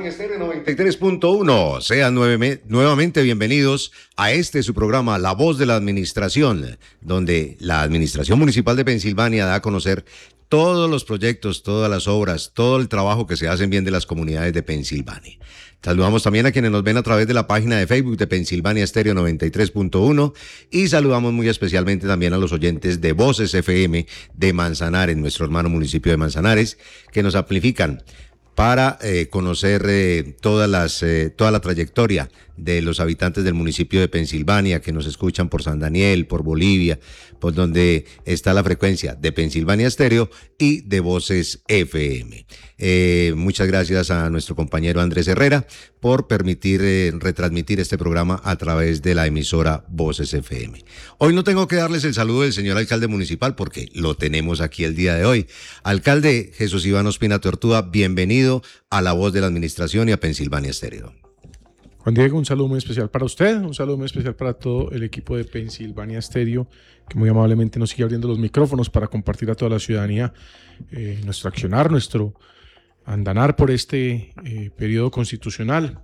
Estéreo 93.1. Sean nuevamente bienvenidos a su programa La Voz de la Administración, donde la Administración Municipal de Pensilvania da a conocer todos los proyectos, todas las obras, todo el trabajo que se hace en bien de las comunidades de Pensilvania. Saludamos también a quienes nos ven a través de la página de Facebook de Pensilvania Estéreo 93.1 y saludamos muy especialmente también a los oyentes de Voces FM de Manzanares, nuestro hermano municipio de Manzanares, que nos amplifican para conocer toda la trayectoria de los habitantes del municipio de Pensilvania, que nos escuchan por San Daniel, por Bolivia, por donde está la frecuencia de Pensilvania Estéreo y de Voces FM. Muchas gracias a nuestro compañero Andrés Herrera por permitir retransmitir este programa a través de la emisora Voces FM. Hoy no tengo que darles el saludo del señor alcalde municipal porque lo tenemos aquí el día de hoy. Alcalde Jesús Iván Ospina Tortúa, bienvenido a La Voz de la Administración y a Pensilvania Estéreo. Juan Diego, un saludo muy especial para usted, un saludo muy especial para todo el equipo de Pensilvania Estéreo, que muy amablemente nos sigue abriendo los micrófonos para compartir a toda la ciudadanía nuestro accionar, nuestro andanar por este periodo constitucional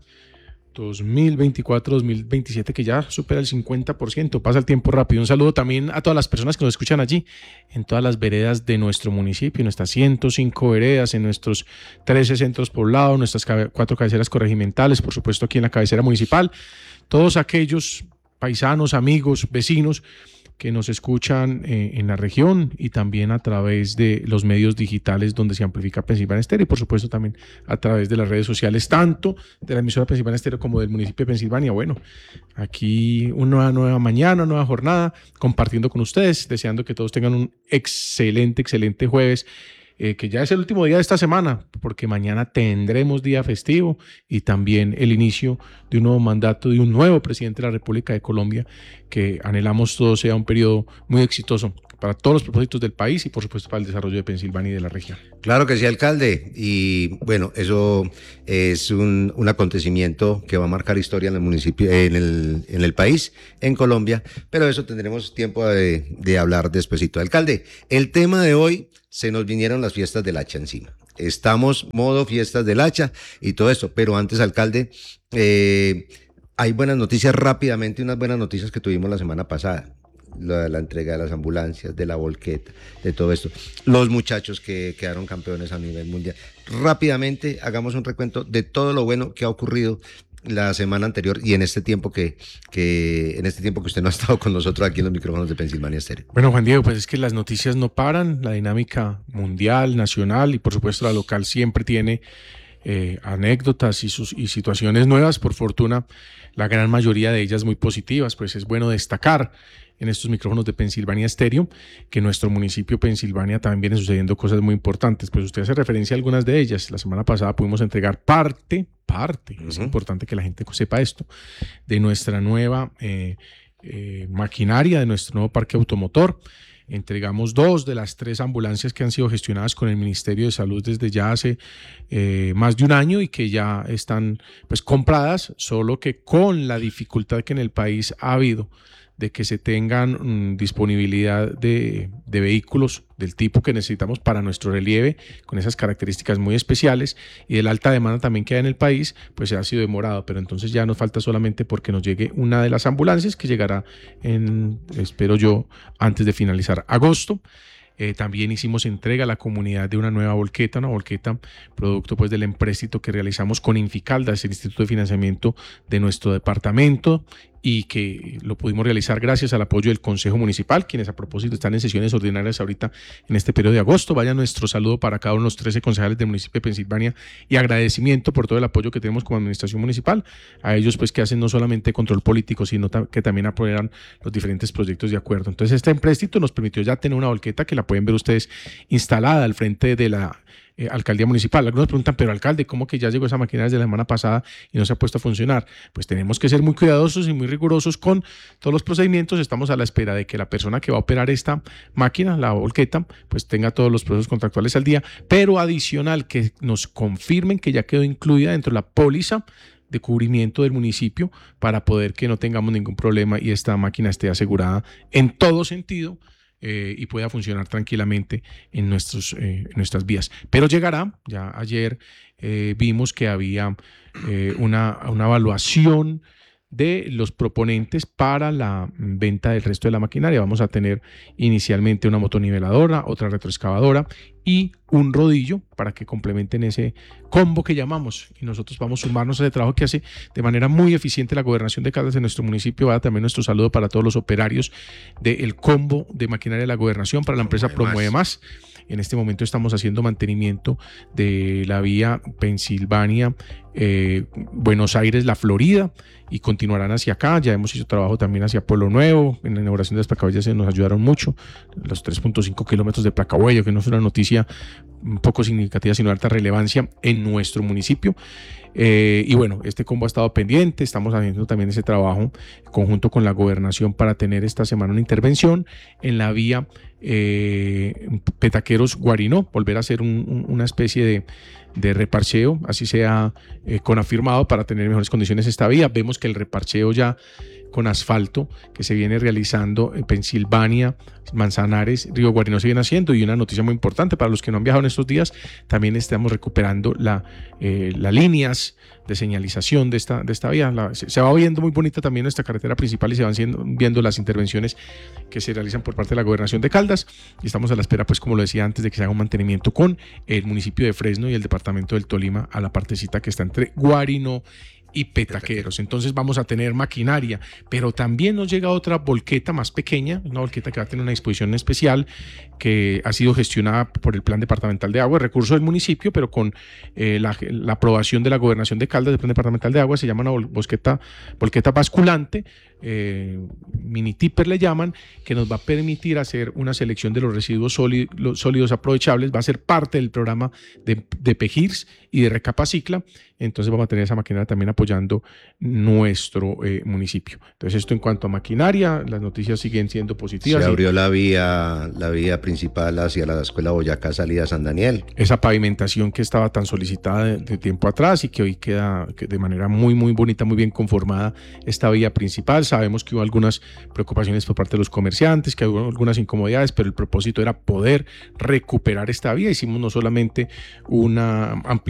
2024-2027, que ya supera el 50%, pasa el tiempo rápido. Un saludo también a todas las personas que nos escuchan allí, en todas las veredas de nuestro municipio, en nuestras 105 veredas, en nuestros 13 centros poblados, nuestras 4 cabeceras corregimentales, por supuesto aquí en la cabecera municipal, todos aquellos paisanos, amigos, vecinos que nos escuchan en la región y también a través de los medios digitales donde se amplifica Pensilvania Estéreo y por supuesto también a través de las redes sociales, tanto de la emisora Pensilvania Estéreo como del municipio de Pensilvania. Bueno, aquí una nueva mañana, una nueva jornada, compartiendo con ustedes, deseando que todos tengan un excelente jueves, que ya es el último día de esta semana, porque mañana tendremos día festivo y también el inicio de un nuevo mandato de un nuevo presidente de la República de Colombia, que anhelamos todo sea un periodo muy exitoso para todos los propósitos del país y por supuesto para el desarrollo de Pensilvania y de la región. Claro que sí, alcalde, y bueno, eso es un acontecimiento que va a marcar historia en el municipio, en el país, en Colombia, pero eso tendremos tiempo de hablar despuesito. Alcalde, el tema de hoy: se nos vinieron las fiestas del Hacha encima. Estamos modo fiestas del Hacha y todo esto, pero antes, alcalde, hay buenas noticias rápidamente, unas buenas noticias que tuvimos la semana pasada. La entrega de las ambulancias, de la volqueta, de todo esto. Los muchachos que quedaron campeones a nivel mundial. Rápidamente hagamos un recuento de todo lo bueno que ha ocurrido la semana anterior y en este tiempo que usted no ha estado con nosotros aquí en los micrófonos de Pensilvania Estéreo. Bueno, Juan Diego, pues es que las noticias no paran, la dinámica mundial, nacional y por supuesto la local siempre tiene anécdotas y situaciones nuevas. Por fortuna, la gran mayoría de ellas muy positivas. Pues es bueno destacar en estos micrófonos de Pensilvania Estéreo que en nuestro municipio Pensilvania también vienen sucediendo cosas muy importantes. Pues usted hace referencia a algunas de ellas. La semana pasada pudimos entregar parte, es importante que la gente sepa esto, de nuestra nueva maquinaria, de nuestro nuevo parque automotor. Entregamos 2 de las 3 ambulancias que han sido gestionadas con el Ministerio de Salud desde ya hace más de un año y que ya están pues compradas, solo que con la dificultad que en el país ha habido de que se tengan disponibilidad de vehículos del tipo que necesitamos para nuestro relieve, con esas características muy especiales y de la alta demanda también que hay en el país, pues se ha sido demorado, pero entonces ya nos falta solamente porque nos llegue una de las ambulancias que llegará espero yo, antes de finalizar agosto. También hicimos entrega a la comunidad de una nueva volqueta, producto pues del empréstito que realizamos con Inficalda, es el Instituto de Financiamiento de nuestro departamento, y que lo pudimos realizar gracias al apoyo del Consejo Municipal, quienes a propósito están en sesiones ordinarias ahorita en este periodo de agosto. Vaya nuestro saludo para cada uno de los 13 concejales del municipio de Pensilvania y agradecimiento por todo el apoyo que tenemos como administración municipal, a ellos pues que hacen no solamente control político, sino que también apoyan los diferentes proyectos de acuerdo. Entonces este empréstito nos permitió ya tener una volqueta que la pueden ver ustedes instalada al frente de la alcaldía municipal. Algunos preguntan, pero alcalde, ¿cómo que ya llegó esa máquina desde la semana pasada y no se ha puesto a funcionar? Pues tenemos que ser muy cuidadosos y muy rigurosos con todos los procedimientos. Estamos a la espera de que la persona que va a operar esta máquina, la volqueta, pues tenga todos los procesos contractuales al día, pero adicional que nos confirmen que ya quedó incluida dentro de la póliza de cubrimiento del municipio para poder que no tengamos ningún problema y esta máquina esté asegurada en todo sentido y pueda funcionar tranquilamente en nuestras vías. Pero llegará, ya ayer vimos que había una evaluación de los proponentes para la venta del resto de la maquinaria. Vamos a tener inicialmente una motoniveladora, otra retroexcavadora y un rodillo para que complementen ese combo que llamamos, y nosotros vamos a sumarnos a ese trabajo que hace de manera muy eficiente la Gobernación de Caldas en nuestro municipio. Va también nuestro saludo para todos los operarios del combo de maquinaria de la Gobernación, para la empresa Promueve Más. En este momento estamos haciendo mantenimiento de la vía Pensilvania, Buenos Aires, La Florida, y continuarán hacia acá. Ya hemos hecho trabajo también hacia Pueblo Nuevo. En la inauguración de las placahuellas nos ayudaron mucho. Los 3.5 kilómetros de placahuello, que no es una noticia un poco significativa, sino de alta relevancia en nuestro municipio. Y bueno, este combo ha estado pendiente. Estamos haciendo también ese trabajo conjunto con la Gobernación para tener esta semana una intervención en la vía Petaqueros-Guarinó, volver a hacer una especie de reparcheo, así sea con afirmado, para tener mejores condiciones esta vía. Vemos que el reparcheo ya con asfalto que se viene realizando en Pensilvania, Manzanares, Río Guarinó se viene haciendo, y una noticia muy importante para los que no han viajado en estos días, también estamos recuperando las líneas de señalización de esta vía. Se va viendo muy bonita también esta carretera principal, y se van viendo las intervenciones que se realizan por parte de la Gobernación de Caldas, y estamos a la espera, pues como lo decía antes, de que se haga un mantenimiento con el municipio de Fresno y el departamento del Tolima a la partecita que está entre Guarinó y Petaqueros. Entonces vamos a tener maquinaria, pero también nos llega otra volqueta más pequeña, una volqueta que va a tener una disposición especial, que ha sido gestionada por el Plan Departamental de Agua, recurso del municipio, pero con la aprobación de la Gobernación de Caldas del Plan Departamental de Agua. Se llama una volqueta basculante, mini tipper le llaman, que nos va a permitir hacer una selección de los residuos sólidos aprovechables. Va a ser parte del programa de PEGIRS y de Recapacicla. Entonces vamos a tener esa maquinaria también apoyando nuestro municipio. Entonces, esto en cuanto a maquinaria, las noticias siguen siendo positivas. Se abrió la vía principal hacia la Escuela Boyacá, salida San Daniel. Esa pavimentación que estaba tan solicitada de tiempo atrás, y que hoy queda de manera muy, muy bonita, muy bien conformada esta vía principal. Sabemos que hubo algunas preocupaciones por parte de los comerciantes, que hubo algunas incomodidades, pero el propósito era poder recuperar esta vía. Hicimos no solamente una ampliación